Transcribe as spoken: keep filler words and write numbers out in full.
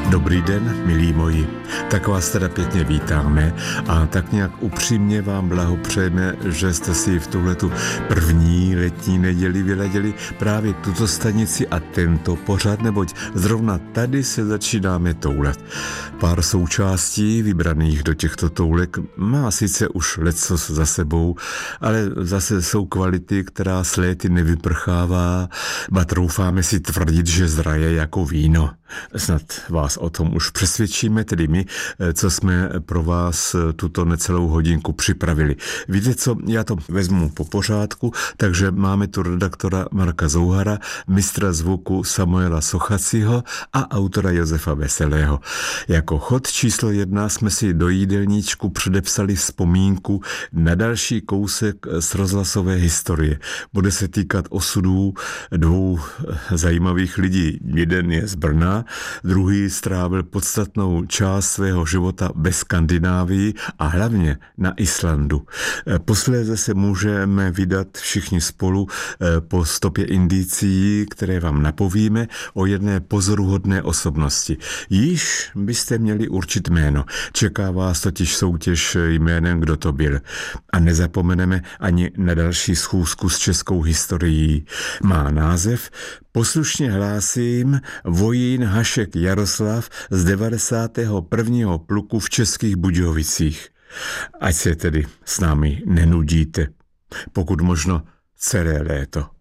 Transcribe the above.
Dobrý den, milí moji. Tak vás teda pěkně vítáme a tak nějak upřímně vám blahopřejeme, že jste si v tuhletu první letní neděli vyladili právě tuto stanici a tento pořad, neboť zrovna tady se začínáme toulet. Pár součástí vybraných do těchto toulek má sice už lecos za sebou, ale zase jsou kvality, která s léty nevyprchává, ba troufáme si tvrdit, že zraje jako víno. Snad vás o tom už přesvědčíme, tedy my, co jsme pro vás tuto necelou hodinku připravili. Víte co, já to vezmu po pořádku, takže máme tu redaktora Marka Zouhara, mistra zvuku Samuela Sochacího a autora Josefa Veselého. Jako chod číslo jedna jsme si do jídelníčku předepsali vzpomínku na další kousek z rozhlasové historie. Bude se týkat osudů dvou zajímavých lidí. Jeden je z Brna, druhý strávil podstatnou část svého života ve Skandinávii a hlavně na Islandu. Posléze se můžeme vydat všichni spolu po stopě indicií, které vám napovíme o jedné pozoruhodné osobnosti. Již byste měli určit jméno. Čeká vás totiž soutěž jménem, kdo to byl. A nezapomeneme ani na další schůzku s českou historií. Má název Poslušně hlásím vojín Hašek Jaroslav z devadesátého prvního pluku v Českých Budějovicích. Ať se tedy s námi nenudíte. Pokud možno celé léto.